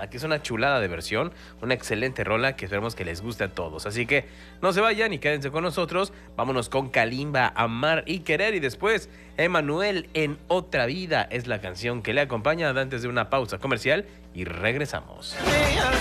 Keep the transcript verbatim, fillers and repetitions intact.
nada, que es una chulada de versión, una excelente rola que esperemos que les guste a todos. Así que no se vayan y quédense con nosotros. Vámonos con Kalimba, Amar y Querer, y después Emanuel en Otra Vida es la canción que le acompaña antes de una pausa comercial y regresamos.